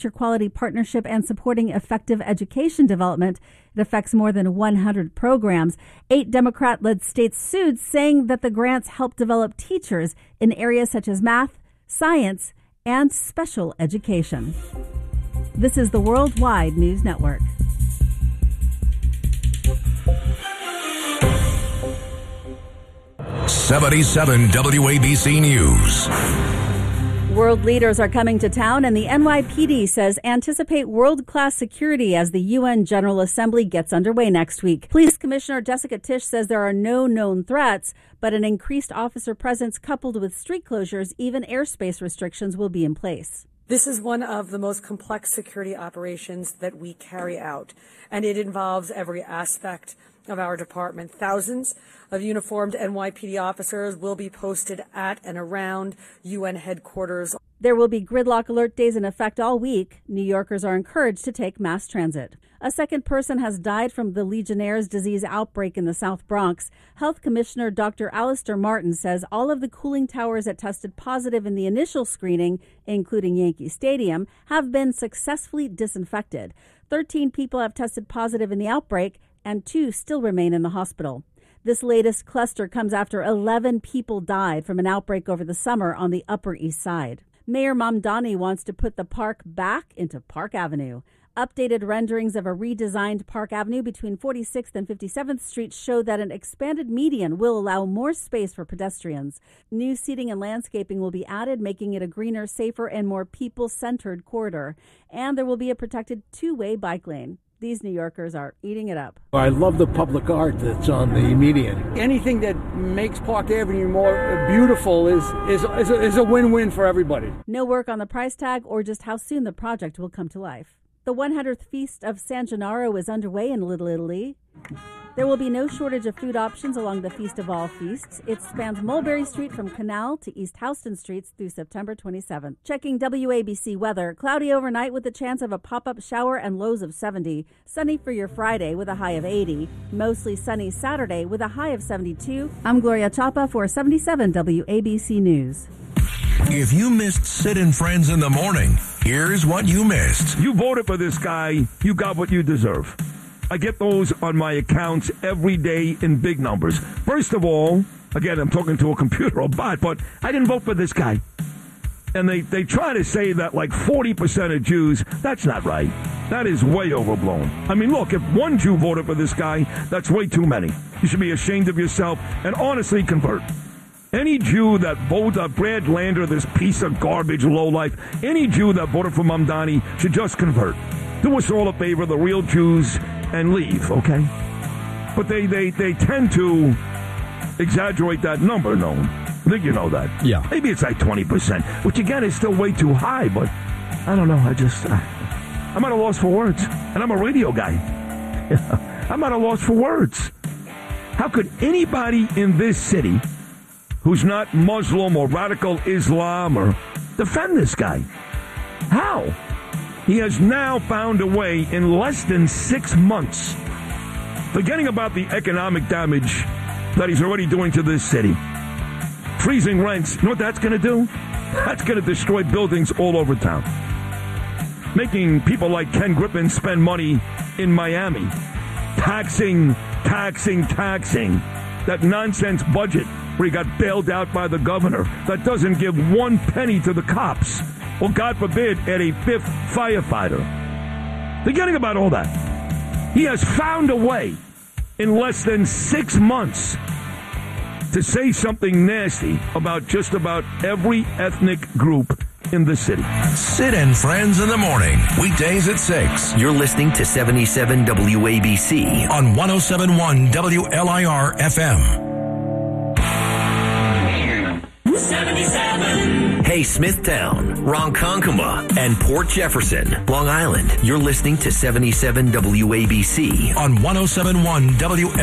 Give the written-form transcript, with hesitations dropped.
quality partnership and supporting effective education development. It affects more than 100 programs. 8 Democrat-led states sued, saying that the grants help develop teachers in areas such as math, science, and special education. This is the Worldwide News Network. '77 WABC News. World leaders are coming to town, and the NYPD says anticipate world-class security as the UN General Assembly gets underway next week. Police Commissioner Jessica Tisch says there are no known threats, but an increased officer presence coupled with street closures, even airspace restrictions, will be in place. This is one of the most complex security operations that we carry out, and it involves every aspect of our department. Thousands of uniformed NYPD officers will be posted at and around UN headquarters. There will be gridlock alert days in effect all week. New Yorkers are encouraged to take mass transit. A second person has died from the Legionnaire's disease outbreak in the South Bronx. Health Commissioner Dr. Alistair Martin says all of the cooling towers that tested positive in the initial screening, including Yankee Stadium, have been successfully disinfected. 13 people have tested positive in the outbreak, and 2 still remain in the hospital. This latest cluster comes after 11 people died from an outbreak over the summer on the Upper East Side. Mayor Mamdani wants to put the park back into Park Avenue. Updated renderings of a redesigned Park Avenue between 46th and 57th Street show that an expanded median will allow more space for pedestrians. New seating and landscaping will be added, making it a greener, safer, and more people-centered corridor. And there will be a protected 2-way bike lane. These New Yorkers are eating it up. I love the public art that's on the median. Anything that makes Park Avenue more beautiful is a win-win for everybody. No work on the price tag or just how soon the project will come to life. The 100th Feast of San Gennaro is underway in Little Italy. There will be no shortage of food options along the Feast of All Feasts. It spans Mulberry Street from Canal to East Houston Streets through September 27th. Checking WABC weather. Cloudy overnight with a chance of a pop-up shower and lows of 70. Sunny for your Friday with a high of 80. Mostly sunny Saturday with a high of 72. I'm Gloria Chapa for 77 WABC News. If you missed Sid and Friends in the morning, here's what you missed. You voted for this guy. You got what you deserve. I get those on my accounts every day in big numbers. First of all, again, I'm talking to a computer or bot, but I didn't vote for this guy. And they try to say that like 40% of Jews, that's not right. That is way overblown. I mean, look, if one Jew voted for this guy, that's way too many. You should be ashamed of yourself and honestly convert. Any Jew that voted Brad Lander, this piece of garbage lowlife, any Jew that voted for Mamdani should just convert. Do us all a favor, the real Jews, and leave, okay? But they tend to exaggerate that number, no? I think you know that. Yeah. Maybe it's like 20%, which again is still way too high, but I don't know. I'm at a loss for words. And I'm a radio guy. I'm at a loss for words. How could anybody in this city who's not Muslim or radical Islam or defend this guy? How? He has now found a way in less than 6 months, forgetting about the economic damage that he's already doing to this city. Freezing rents, you know what that's going to do? That's going to destroy buildings all over town. Making people like Ken Griffin spend money in Miami. Taxing. That nonsense budget where he got bailed out by the governor that doesn't give 1 penny to the cops. Or, God forbid, add a 5th firefighter. Forgetting about all that. He has found a way in less than 6 months to say something nasty about just about every ethnic group in the city. Sid and Friends in the morning, weekdays at 6. You're listening to 77 WABC on 107.1 WLIR FM. 77. Hey, Smithtown, Ronkonkoma, and Port Jefferson, Long Island. You're listening to 77 WABC on 107.1 WLIR.